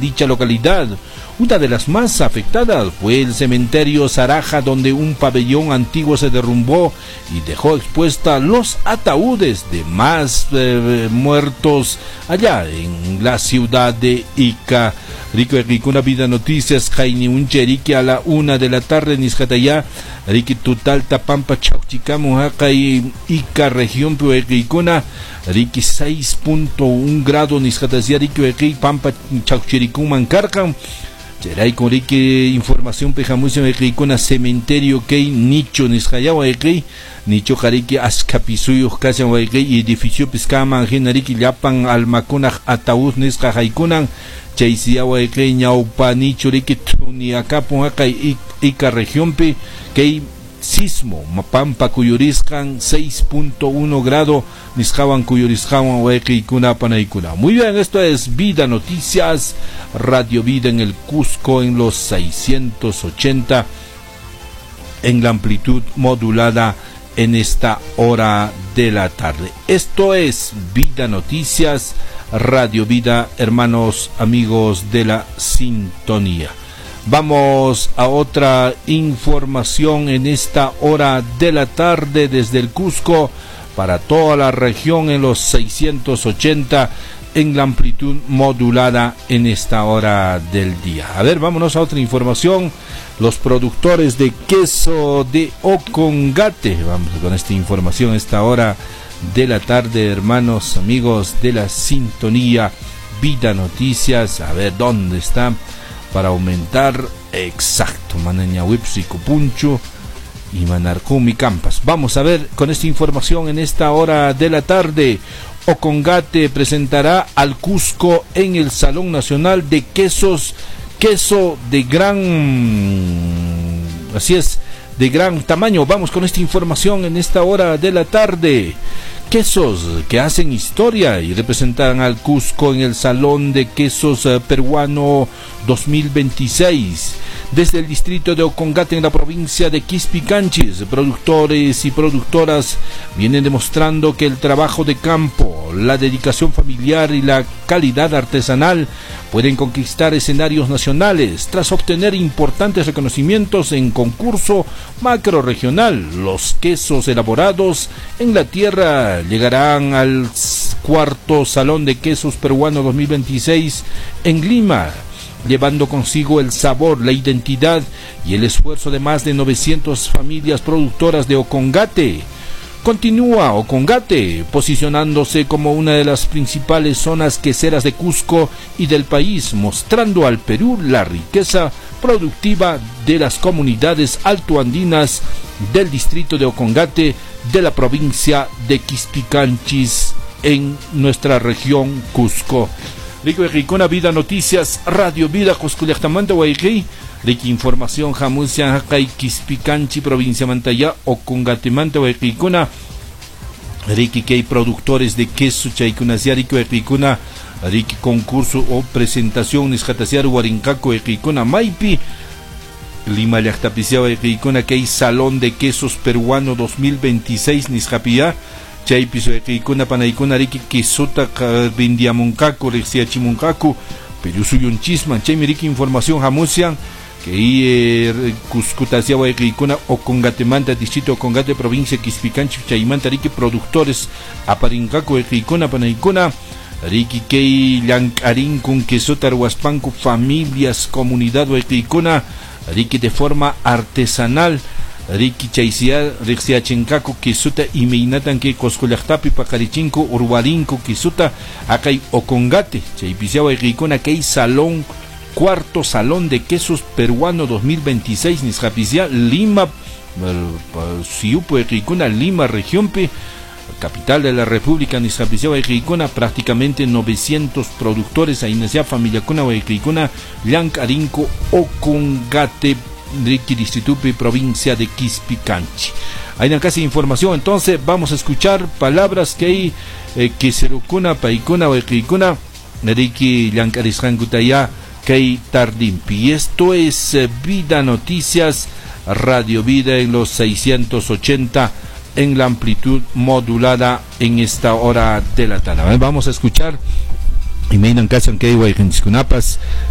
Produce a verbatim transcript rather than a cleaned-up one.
dicha localidad. Una de las más afectadas fue el cementerio Zaraja, donde un pabellón antiguo se derrumbó y dejó expuesta los ataúdes de más eh, muertos allá en la ciudad de Ica. Rico Equicuna Vida Noticias, Jaini Uncheriki a la una de la tarde, Niscataya, Riki Tutal Tapampa Chauchicamu, y Ica región Equicuna, Riki seis punto uno grado, Niscataya, Riki Equi, Pampa Chauchiricuman Carcam. Cheray con Riki información pejamucio Equicuna cementerio que nicho Niscayawa Equi, nicho Jariki Ascapisuyo Casan Equi y edificio Piscama, Genariki Yapan Almacuna Ataúd Nisca Jaikunan. Chaisiawa Equi Ñaupa nicho Riki Tuni Acapon acá Ica región pe que sismo Mapampa Cuyuriscan seis punto uno grado Niscaban Cuyuriscawan Equi Kuna Panaicuna. Muy bien, esto es Vida Noticias, Radio Vida en el Cusco en los seiscientos ochenta en la amplitud modulada en esta hora de la tarde. Esto es Vida Noticias, Radio Vida, hermanos, amigos de la sintonía. Vamos a otra información en esta hora de la tarde desde el Cusco para toda la región en los seiscientos ochenta en la amplitud modulada en esta hora del día. A ver, vámonos a otra información. Los productores de queso de Ocongate, vamos con esta información a esta hora de la tarde, hermanos, amigos de la sintonía Vida Noticias. A ver dónde está para aumentar, exacto, Manaña Wipsico Puncho y Manarcumi Campas. Vamos a ver con esta información en esta hora de la tarde. Ocongate presentará al Cusco en el Salón Nacional de Quesos, queso de gran, así es, de gran tamaño. Vamos con esta información en esta hora de la tarde. Quesos que hacen historia y representarán al Cusco en el Salón de Quesos Peruano dos mil veintiséis. Desde el distrito de Ocongate en la provincia de Quispicanchis, productores y productoras vienen demostrando que el trabajo de campo, la dedicación familiar y la calidad artesanal pueden conquistar escenarios nacionales tras obtener importantes reconocimientos en concurso macrorregional. Los quesos elaborados en la tierra llegarán al cuarto Salón de Quesos Peruano dos mil veintiséis en Lima, llevando consigo el sabor, la identidad y el esfuerzo de más de novecientas familias productoras de Ocongate. Continúa Ocongate posicionándose como una de las principales zonas queseras de Cusco y del país, mostrando al Perú la riqueza productiva de las comunidades altoandinas del distrito de Ocongate de la provincia de Quispicanchis en nuestra región Cusco. Rico Equicuna Vida Noticias, Radio Vida Cusculiactamanta Guayquí, Ricky Información Jamusia Jacay Quispicanchi Provincia Mantaya Ocongatemanta Guayquicuna, Ricky Key Productores de Queso Chaycunasia Rico Equicuna, Ricky Concurso o Presentación Niscatasiar Huarincaco Equicuna Maipi, Lima Yactapisia Equicuna Key Salón de Quesos Peruano dos mil veintiséis Niscapia, Chay piso Equicuna Panaicuna Riki Quesota Vindiamuncaco Rexiachimuncaco Perú Suyun Chisman Chay Miriki Información Jamusian que eh, Cuscutasia Equicuna Ocongatemanta Distrito Ocongate Provincia Quispicanchi Chaymanta Riki Productores Aparincaco Equicuna Panaicuna Riki Kei Llancarín con Quesota Huaspanco Familias Comunidad Equicuna Riki de forma artesanal Riki Chaisia, Rexiachencaco, Kisuta y Meinatan que Coscolactapi, Pacarichinco, Urbarinco, Kisuta, Acay Ocongate, Chaipisiao Equicuna, Kei Salón, cuarto Salón de Quesos Peruano dos mil veintiséis, Niscapisia, Lima, Siupo Equicuna, Lima, región P, capital de la República, Niscapisia Equicuna, prácticamente novecientos productores, Ainesia, Familia Cuna, Equicuna, Llancarinco, Ocongate, Ricky Distritupi, provincia de Quispicanchi. Hay una casi información, entonces vamos a escuchar palabras que hay eh, que se rocuna, paicuna o equicuna, Ricky Llancariscangutaya, que hay tardimpi. Y esto es eh, Vida Noticias, Radio Vida en los seiscientos ochenta en la amplitud modulada en esta hora de la tarde. Vamos a escuchar y me en casa que hay